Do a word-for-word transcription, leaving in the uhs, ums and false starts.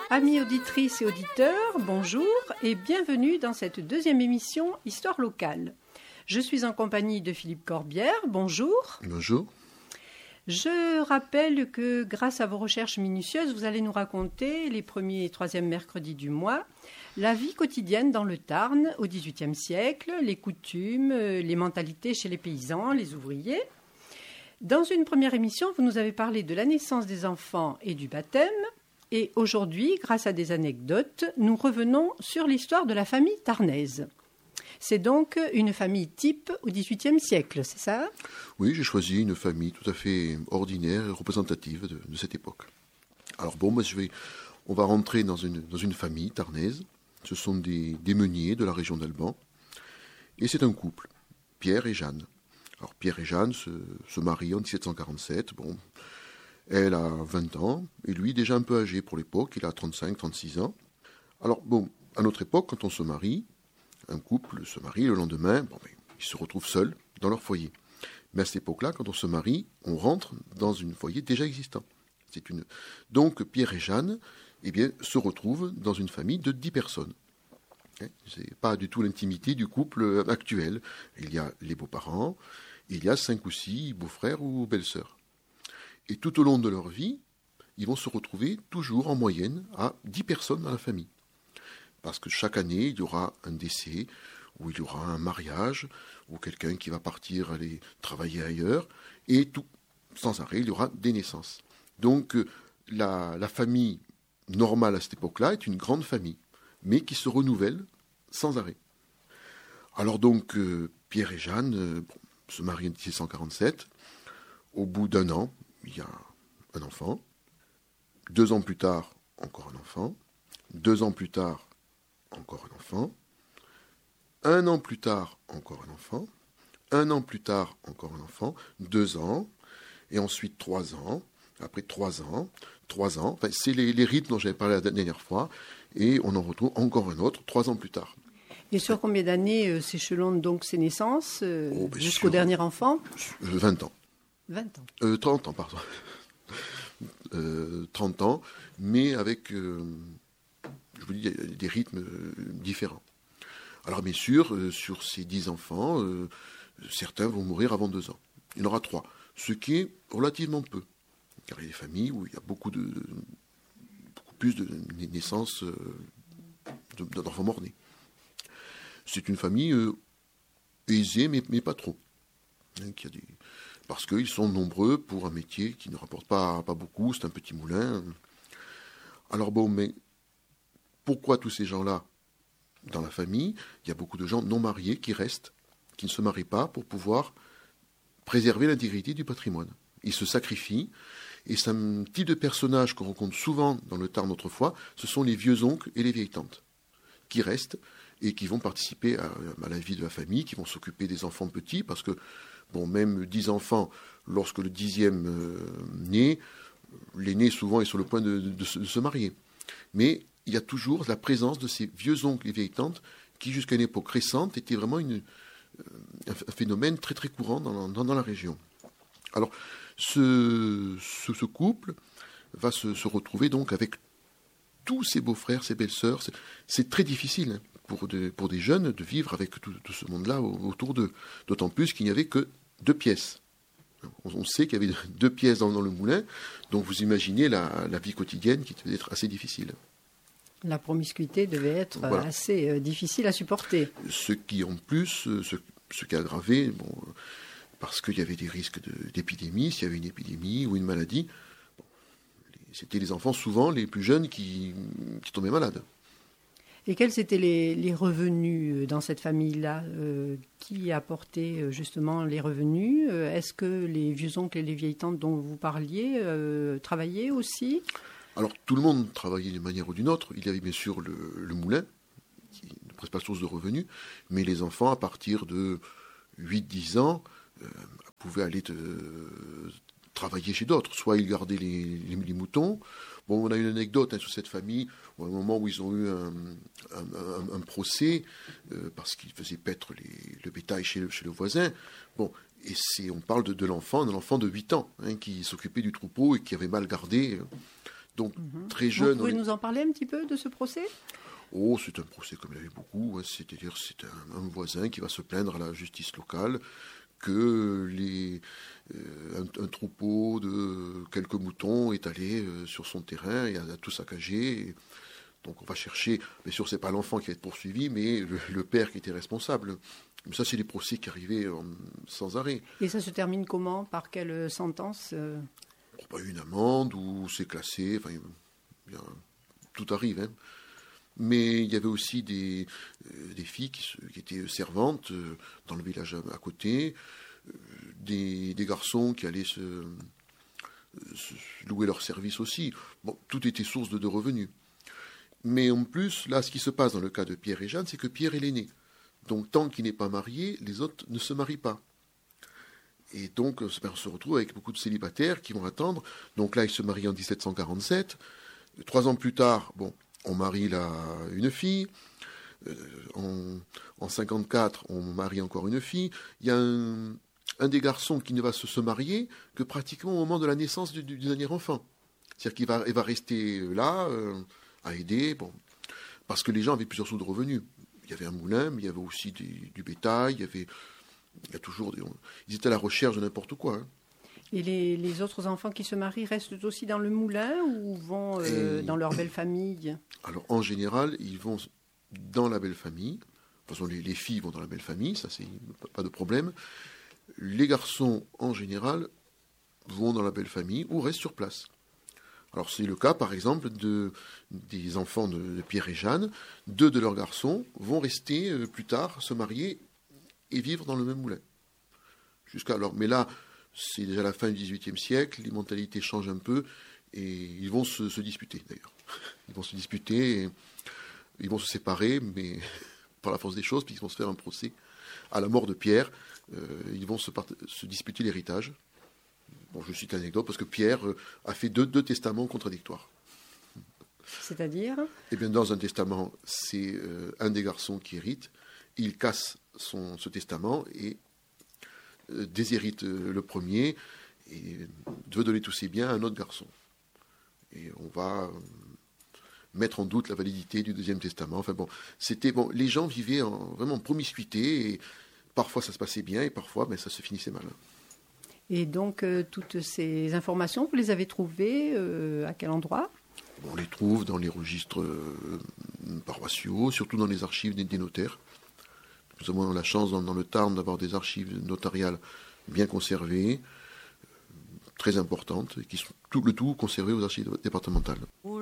Amis auditrices et auditeurs, bonjour et bienvenue dans cette deuxième émission Histoire locale. Je suis en compagnie de Philippe Corbière, bonjour. Bonjour. Je rappelle que grâce à vos recherches minutieuses, vous allez nous raconter les premiers et troisièmes mercredis du mois, la vie quotidienne dans le Tarn au dix-huitième siècle, les coutumes, les mentalités chez les paysans, les ouvriers. Dans une première émission, vous nous avez parlé de la naissance des enfants et du baptême. Et aujourd'hui, grâce à des anecdotes, nous revenons sur l'histoire de la famille tarnaise. C'est donc une famille type au dix-huitième siècle, c'est ça ? Oui, j'ai choisi une famille tout à fait ordinaire et représentative de, de cette époque. Alors bon, moi, je vais, on va rentrer dans une, dans une famille tarnaise. Ce sont des, des meuniers de la région d'Alban. Et c'est un couple, Pierre et Jeanne. Alors Pierre et Jeanne se, se marient en dix-sept cent quarante-sept. Bon, elle a vingt ans, et lui déjà un peu âgé pour l'époque, il a trente-cinq, trente-six ans. Alors bon, à notre époque, quand on se marie, un couple se marie, le lendemain, bon, ben, ils se retrouvent seuls dans leur foyer. Mais à cette époque-là, quand on se marie, on rentre dans un foyer déjà existant. C'est une... Donc Pierre et Jeanne eh bien, se retrouvent dans une famille de dix personnes. Hein, c'est pas du tout l'intimité du couple actuel. Il y a les beaux-parents, il y a cinq ou six beaux-frères ou belles-sœurs. Et tout au long de leur vie, ils vont se retrouver toujours en moyenne à dix personnes dans la famille. Parce que chaque année, il y aura un décès, ou il y aura un mariage, ou quelqu'un qui va partir aller travailler ailleurs, et tout, sans arrêt, il y aura des naissances. Donc la, la famille normale à cette époque-là est une grande famille, mais qui se renouvelle sans arrêt. Alors donc, euh, Pierre et Jeanne euh, bon, se marient en dix-sept cent quarante-sept. Au bout d'un an, il y a un enfant. Deux ans plus tard, encore un enfant. Deux ans plus tard, encore un enfant. Un an plus tard, encore un enfant. Un an plus tard, encore un enfant. Deux ans. Et ensuite trois ans. Après trois ans. Trois ans. Enfin, c'est les, les rythmes dont j'avais parlé la dernière fois. Et on en retrouve encore un autre, trois ans plus tard. Et sur combien d'années euh, s'échelonnent donc ces naissances euh, oh, ben jusqu'au sur, dernier enfant ? vingt ans. vingt ans. Euh, trente ans, pardon. euh, trente ans, mais avec, euh, je vous dis, des rythmes euh, différents. Alors bien sûr, euh, sur ces dix enfants, euh, certains vont mourir avant deux ans. Il y en aura trois, ce qui est relativement peu. Car il y a des familles où il y a beaucoup, de, beaucoup plus de naissances euh, d'enfants morts-nés. C'est une famille euh, aisée, mais, mais pas trop. Hein, qui a des... Parce qu'ils sont nombreux pour un métier qui ne rapporte pas, pas beaucoup, c'est un petit moulin. Alors bon, mais pourquoi tous ces gens-là dans la famille ? Il y a beaucoup de gens non mariés qui restent, qui ne se marient pas pour pouvoir préserver l'intégrité du patrimoine. Ils se sacrifient, et c'est un type de personnage qu'on rencontre souvent dans le Tarn autrefois, ce sont les vieux oncles et les vieilles tantes, qui restent et qui vont participer à, à la vie de la famille, qui vont s'occuper des enfants petits, parce que bon, même dix enfants, lorsque le dixième euh, naît, l'aîné souvent est sur le point de, de, de, se, de se marier. Mais il y a toujours la présence de ces vieux oncles et vieilles tantes qui, jusqu'à une époque récente, étaient vraiment une, euh, un phénomène très très courant dans, dans, dans la région. Alors, ce, ce, ce couple va se, se retrouver donc avec tous ses beaux-frères, ses belles-sœurs. C'est, c'est très difficile pour, de, pour des jeunes de vivre avec tout, tout ce monde-là autour d'eux. D'autant plus qu'il n'y avait que deux pièces. On sait qu'il y avait deux pièces dans, dans le moulin, donc vous imaginez la, la vie quotidienne qui devait être assez difficile. La promiscuité devait être voilà. assez euh, difficile à supporter. Ce qui en plus, ce, ce qui a aggravé, bon, parce qu'il y avait des risques de, d'épidémie, s'il y avait une épidémie ou une maladie, bon, les, c'était les enfants souvent les plus jeunes qui, qui tombaient malades. Et quels étaient les, les revenus dans cette famille-là ? euh, Qui apportait justement les revenus ? Est-ce que les vieux oncles et les vieilles tantes dont vous parliez euh, travaillaient aussi ? Alors tout le monde travaillait d'une manière ou d'une autre. Il y avait bien sûr le, le moulin, qui ne presque pas source de revenus, mais les enfants à partir de huit dix ans euh, pouvaient aller te, travailler chez d'autres. Soit ils gardaient les, les, les moutons. Bon, on a une anecdote hein, sur cette famille, au moment où ils ont eu un, un, un, un procès, euh, parce qu'ils faisaient paître les, le bétail chez le, chez le voisin. Bon, et c'est, on parle de, de l'enfant, d'un enfant de huit ans, hein, qui s'occupait du troupeau et qui avait mal gardé. Donc, Mmh. très jeune... Vous pouvez on... nous en parler un petit peu de ce procès ? Oh, c'est un procès comme il y avait beaucoup, hein. C'est-à-dire c'est un, un voisin qui va se plaindre à la justice locale que les, euh, un, un troupeau de quelques moutons est allé euh, sur son terrain et a, a tout saccagé. Et donc on va chercher, bien sûr c'est pas l'enfant qui va être poursuivi, mais le, le père qui était responsable. Mais ça c'est des procès qui arrivaient euh, sans arrêt. Et ça se termine comment ? Par quelle sentence euh... Pas une amende ou c'est classé, enfin, bien, tout arrive, hein. Mais il y avait aussi des, euh, des filles qui, qui étaient servantes euh, dans le village à, à côté, euh, des, des garçons qui allaient se, euh, se louer leur service aussi. Bon, tout était source de, de revenus. Mais en plus, là, ce qui se passe dans le cas de Pierre et Jeanne, c'est que Pierre est l'aîné. Donc, tant qu'il n'est pas marié, les autres ne se marient pas. Et donc, on se retrouve avec beaucoup de célibataires qui vont attendre. Donc là, ils se marient en dix-sept cent quarante-sept. Trois ans plus tard, bon, on marie là une fille. Euh, en, en cinquante-quatre, on marie encore une fille. Il y a un, un des garçons qui ne va se, se marier que pratiquement au moment de la naissance du, du, du dernier enfant. C'est-à-dire qu'il va, il va rester là, euh, à aider, bon, parce que les gens avaient plusieurs sources de revenus. Il y avait un moulin, mais il y avait aussi des, du bétail, il y avait... Il y a toujours des... Ils étaient à la recherche de n'importe quoi, hein. Et les, les autres enfants qui se marient restent aussi dans le moulin ou vont euh, Et... dans leur belle famille ? Alors, en général, ils vont dans la belle famille. De toute façon, les, les filles vont dans la belle famille, ça, c'est pas de problème. Les garçons, en général, vont dans la belle famille ou restent sur place. Alors, c'est le cas, par exemple, de, des enfants de, de Pierre et Jeanne. Deux de leurs garçons vont rester euh, plus tard, se marier et vivre dans le même moulin. Jusqu'à alors, mais là, c'est déjà la fin du dix-huitième siècle, les mentalités changent un peu, et ils vont se, se disputer, d'ailleurs. Ils vont se disputer, et ils vont se séparer, mais par la force des choses, puis ils vont se faire un procès. À la mort de Pierre, euh, ils vont se, part- se disputer l'héritage. Bon, je cite l'anecdote, parce que Pierre euh, a fait deux, deux testaments contradictoires. C'est-à-dire ? Eh bien, dans un testament, c'est euh, un des garçons qui hérite, il casse son, ce testament et euh, déshérite euh, le premier et veut donner tous ses biens à un autre garçon. Et on va euh, mettre en doute la validité du deuxième testament. Enfin bon, c'était bon. Les gens vivaient en, vraiment en promiscuité et parfois ça se passait bien et parfois ben, ça se finissait mal. Et donc, euh, toutes ces informations, vous les avez trouvées euh, à quel endroit ? On les trouve dans les registres euh, paroissiaux, surtout dans les archives des, des notaires. Nous avons la chance dans, dans le Tarn d'avoir des archives notariales bien conservées, euh, très importantes, et qui sont tout le tout conservées aux archives départementales.